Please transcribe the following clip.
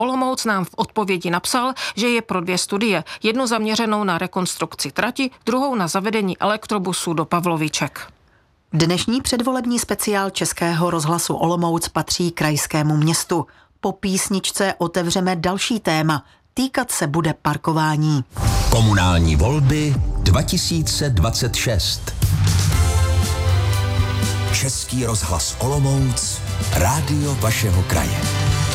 Olomouc nám v odpovědi napsal, že je pro 2 studie. Jednu zaměřenou na rekonstrukci trati, druhou na zavedení elektrobusu do Pavloviček. Dnešní předvolební speciál Českého rozhlasu Olomouc patří krajskému městu. Po písničce otevřeme další téma. Týkat se bude parkování. Komunální volby 2026. Český rozhlas Olomouc, rádio vašeho kraje.